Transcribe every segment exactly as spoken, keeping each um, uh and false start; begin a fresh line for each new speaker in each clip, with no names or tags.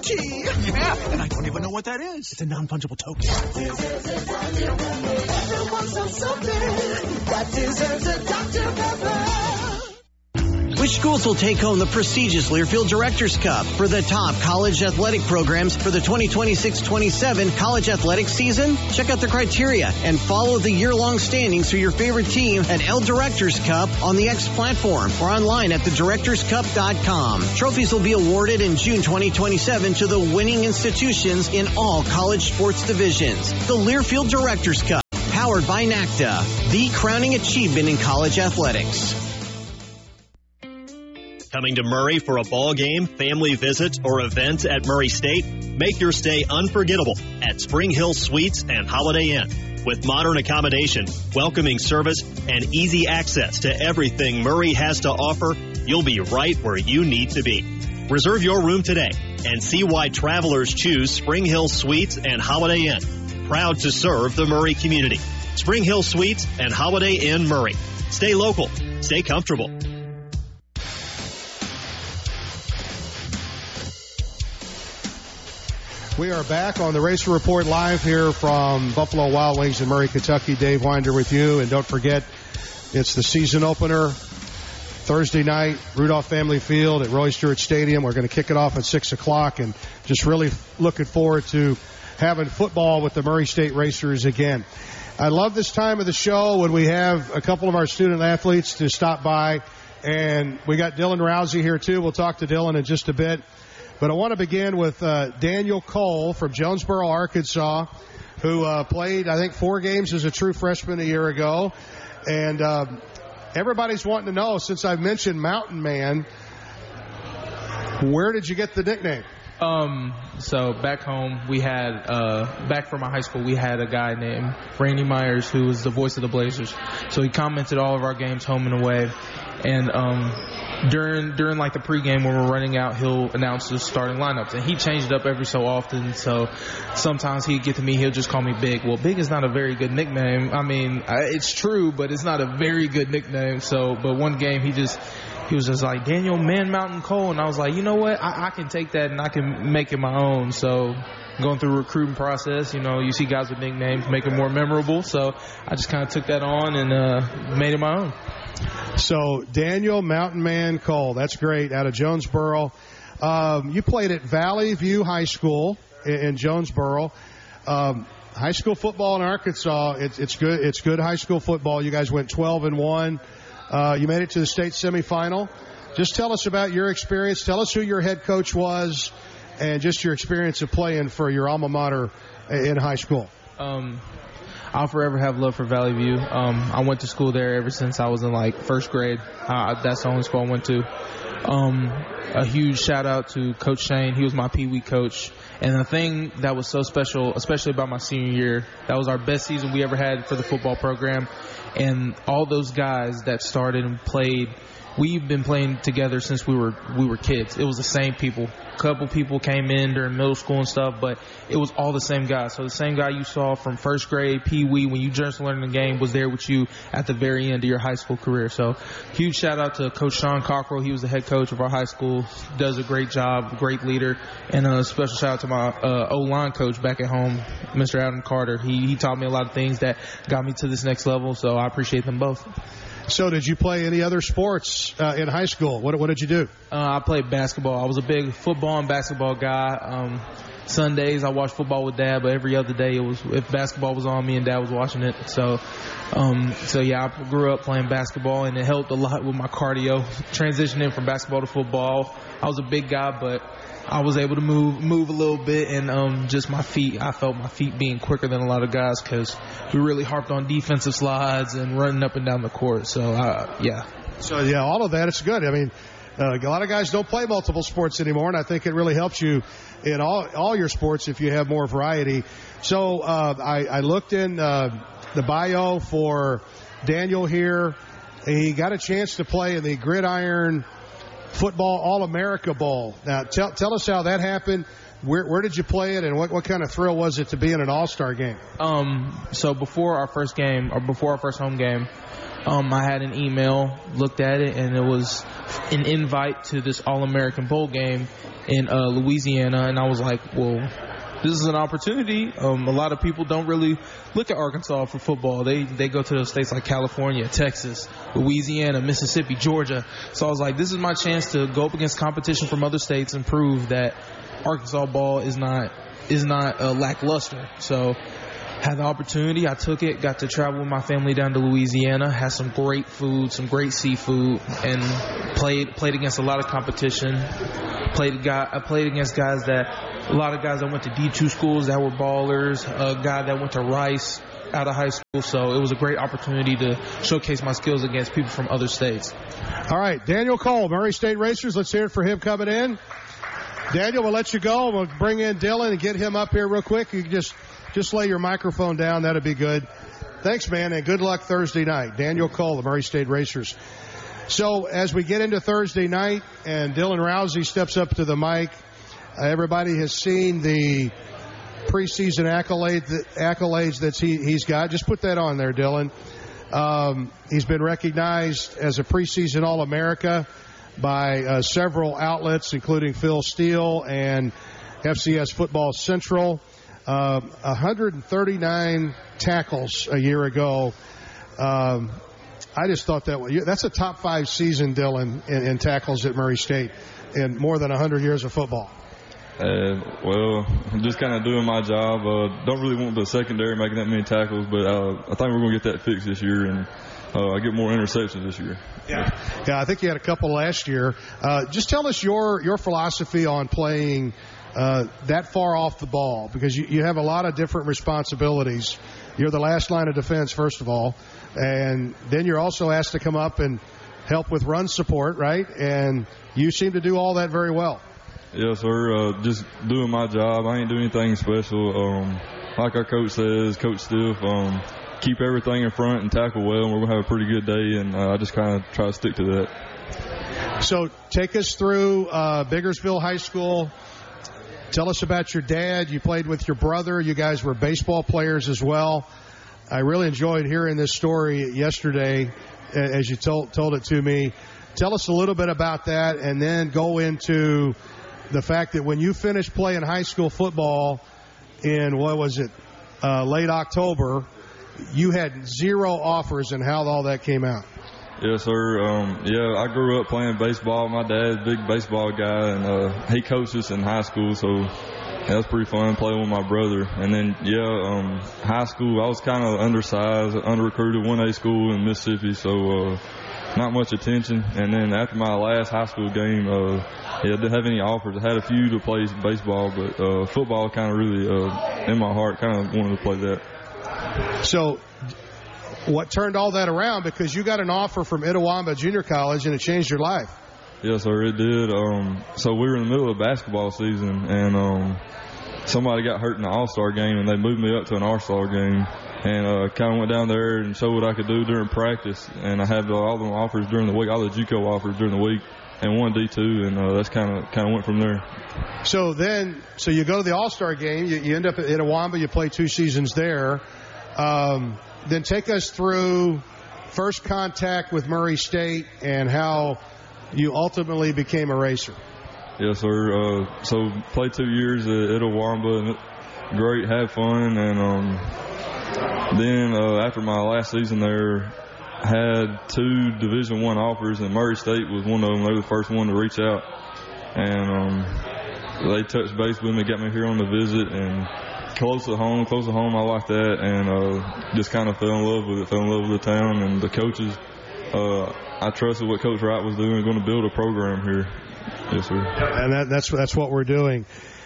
Gucci. Yeah, and I don't even know what that is. It's a non-fungible token.
Everyone's on something that deserves a Doctor Pepper.
Which schools will take home the prestigious Learfield Directors Cup for the top college athletic programs for the twenty twenty-six twenty-seven college athletic season? Check out the criteria and follow the year-long standings for your favorite team at L Directors Cup on the X platform or online at the directors cup dot com. Trophies will be awarded in June twenty twenty-seven to the winning institutions in all college sports divisions. The Learfield Directors Cup, powered by NACDA, the crowning achievement in college athletics.
Coming to Murray for a ball game, family visit, or event at Murray State? Make your stay unforgettable at Spring Hill Suites and Holiday Inn. With modern accommodation, welcoming service, and easy access to everything Murray has to offer, you'll be right where you need to be. Reserve your room today and see why travelers choose Spring Hill Suites and Holiday Inn. Proud to serve the Murray community. Spring Hill Suites and Holiday Inn Murray. Stay local. Stay comfortable.
We are back on the Racer Report live here from Buffalo Wild Wings in Murray, Kentucky. Dave Winder with you. And don't forget, it's the season opener Thursday night, Rudolph Family Field at Roy Stewart Stadium. We're going to kick it off at six o'clock and just really looking forward to having football with the Murray State Racers again. I love this time of the show when we have a couple of our student athletes to stop by. And we got Dylan Rousey here, too. We'll talk to Dylan in just a bit. But I want to begin with uh, Daniel Cole from Jonesboro, Arkansas, who uh, played, I think, four games as a true freshman a year ago. And uh, everybody's wanting to know, since I've mentioned Mountain Man, where did you get the nickname?
Um, so back home, we had, uh, back from my high school, we had a guy named Randy Myers who was the voice of the Blazers. So he commented all of our games home and away. And, um, during, during like the pregame when we're running out, he'll announce the starting lineups. And he changed it up every so often. So sometimes he'd get to me, he'll just call me Big. Well, Big is not a very good nickname. I mean, it's true, but it's not a very good nickname. So, but one game he just, He was just like, Daniel Man Mountain Cole. And I was like, you know what? I, I can take that and I can make it my own. So going through a recruiting process, you know, you see guys with nicknames make it more memorable. So I just kind of took that on and uh, made it my own.
So Daniel Mountain Man Cole, that's great, out of Jonesboro. Um, you played at Valley View High School in, in Jonesboro. Um, high school football in Arkansas, it's, it's good. It's good high school football. You guys went twelve and one. Uh, you made it to the state semifinal. Just tell us about your experience. Tell us who your head coach was and just your experience of playing for your alma mater in high school.
Um, I'll forever have love for Valley View. Um, I went to school there ever since I was in like first grade. Uh, that's the only school I went to. Um, a huge shout out to Coach Shane. He was my Pee Wee coach. And the thing that was so special, especially about my senior year, that was our best season we ever had for the football program. And all those guys that started and played, we've been playing together since we were we were kids. It was the same people. A couple people came in during middle school and stuff, but it was all the same guys. So the same guy you saw from first grade, Pee Wee, when you just learned the game, was there with you at the very end of your high school career. So huge shout out to Coach Sean Cockrell. He was the head coach of our high school. Does a great job, great leader. And a special shout out to my uh, O-line coach back at home, Mister Adam Carter. He, he taught me a lot of things that got me to this next level, so I appreciate them both.
So did you play any other sports uh, in high school? What, what did you do?
Uh, I played basketball. I was a big football and basketball guy. Um, Sundays I watched football with Dad, but every other day it was if basketball was on, me and Dad was watching it. So, um, so yeah, I grew up playing basketball, and it helped a lot with my cardio. Transitioning from basketball to football, I was a big guy, but I was able to move move a little bit, and um, just my feet, I felt my feet being quicker than a lot of guys because we really harped on defensive slides and running up and down the court. So, uh, yeah.
So, yeah, all of that, it's good. I mean, uh, a lot of guys don't play multiple sports anymore, and I think it really helps you in all all your sports if you have more variety. So uh, I, I looked in uh, the bio for Daniel here. He got a chance to play in the Gridiron Football All-America Bowl. Now, tell tell us how that happened. Where where did you play it, and what, what kind of thrill was it to be in an All-Star game?
Um, so before our first game, or before our first home game, um, I had an email, looked at it, and it was an invite to this All-American Bowl game in uh, Louisiana, and I was like, well, this is an opportunity. Um, a lot of people don't really look at Arkansas for football. They they go to those states like California, Texas, Louisiana, Mississippi, Georgia. So I was like, this is my chance to go up against competition from other states and prove that Arkansas ball is not is not uh, lackluster. So had the opportunity, I took it, got to travel with my family down to Louisiana, had some great food, some great seafood, and played played against a lot of competition. Played guy, I played against guys that, a lot of guys that went to D two schools that were ballers, a guy that went to Rice out of high school. So it was a great opportunity to showcase my skills against people from other states.
All right, Daniel Cole, Murray State Racers. Let's hear it for him coming in. Daniel, we'll let you go. We'll bring in Dylan and get him up here real quick. You can just, just lay your microphone down. That'd be good. Thanks, man, and good luck Thursday night. Daniel Cole, the Murray State Racers. So as we get into Thursday night and Dylan Rousey steps up to the mic, uh, everybody has seen the preseason accolade, the accolades that he, he's got. Just put that on there, Dylan. Um, he's been recognized as a preseason All-America by uh, several outlets, including Phil Steele and F C S Football Central. Uh, one hundred thirty-nine tackles a year ago. Um, I just thought that was, that's a top five season, Dylan, in, in tackles at Murray State in more than one hundred years of football.
Uh, well, I'm just kind of doing my job. Uh, don't really want the secondary making that many tackles, but uh, I think we're going to get that fixed this year, and uh, I get more interceptions this year.
Yeah, yeah. I think you had a couple last year. Uh, just tell us your your philosophy on playing uh, that far off the ball, because you, you have a lot of different responsibilities. You're the last line of defense, first of all, and then you're also asked to come up and help with run support, right? And you seem to do all that very well.
Yes, sir. Uh, just doing my job. I ain't doing anything special. Um, like our coach says, Coach Stiff, um, keep everything in front and tackle well, and we're going to have a pretty good day, and uh, I just kind of try to stick to that.
So take us through uh, Biggersville High School. Tell us about your dad. You played with your brother. You guys were baseball players as well. I really enjoyed hearing this story yesterday as you told, told it to me. Tell us a little bit about that, and then go into the fact that when you finished playing high school football in, what was it, uh, late October, you had zero offers, and how all that came out.
Yes, sir. Um, yeah, I grew up playing baseball. My dad's a big baseball guy, and uh, he coached us in high school, so yeah, it was pretty fun playing with my brother. And then, yeah, um, high school, I was kind of undersized, under-recruited, one A school in Mississippi, so uh, not much attention. And then after my last high school game, uh, yeah, I didn't have any offers. I had a few to play baseball, but uh, football kind of really, uh, in my heart, kind of wanted to play that.
So what turned all that around? Because you got an offer from Itawamba Junior College, and it changed your life.
Yes, sir, it did. Um, so we were in the middle of basketball season, and um, somebody got hurt in the All-Star game, and they moved me up to an All-Star game, and uh, kind of went down there and showed what I could do during practice. And I had all the offers during the week, all the JUCO offers during the week, and won D two, and uh, that's kind of kind of went from there.
So then, so you go to the All-Star game, you, you end up at Itawamba, you play two seasons there. Um, then take us through first contact with Murray State and how you ultimately became a racer.
Yes, sir. Uh, so played two years at Itawamba, and great, had fun, and um, then uh, after my last season there, had two Division One offers, and Murray State was one of them. They were the first one to reach out, and um, they touched base with me, got me here on the visit, and close to home, close to home, I like that, and uh, just kind of fell in love with it, fell in love with the town and the coaches. Uh, I trusted what Coach Wright was doing, going to build a program here. Yes, sir.
And that, that's that's what we're doing.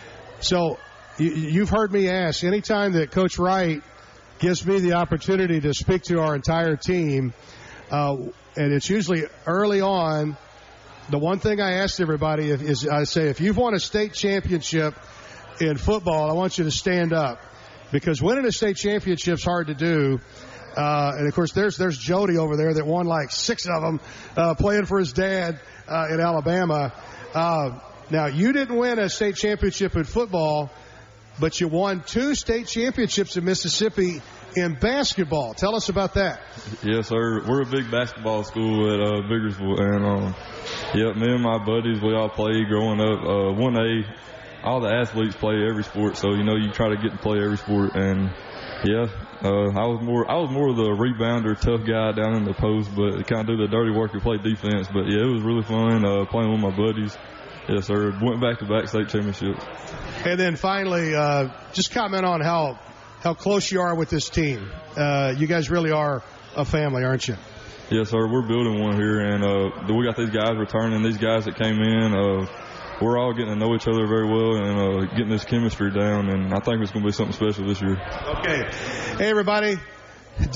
So you, you've heard me ask, anytime that Coach Wright gives me the opportunity to speak to our entire team, uh, and it's usually early on, the one thing I ask everybody is, is I say, if you've won a state championship in football, I want you to stand up, because winning a state championship is hard to do. Uh, and of course, there's there's Jody over there that won like six of them, uh, playing for his dad uh, in Alabama. Uh, now, you didn't win a state championship in football, but you won two state championships in Mississippi in basketball. Tell us about that.
Yes, sir. We're a big basketball school at uh, Biggersville, and um, yeah, me and my buddies, we all played growing up. Uh, one A, all the athletes play every sport, so you know you try to get to play every sport. And yeah, uh, I was more I was more of the rebounder, tough guy down in the post, but kind of do the dirty work and play defense. But yeah, it was really fun uh, playing with my buddies. Yes, sir. Went back to back state championships.
And then finally, uh, just comment on how how close you are with this team. Uh, you guys really are a family, aren't you?
Yes, sir. We're building one here, and uh, we got these guys returning. These guys that came in, uh, we're all getting to know each other very well and uh, getting this chemistry down, and I think it's going to be something special this year.
Okay. Hey, everybody.